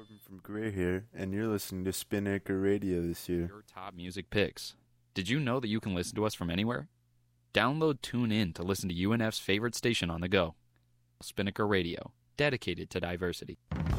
Corbin from Greer here, and you're listening to Spinnaker Radio this year. Your top music picks. Did you know that you can listen to us from anywhere? Download TuneIn to listen to UNF's favorite station on the go. Spinnaker Radio, dedicated to diversity.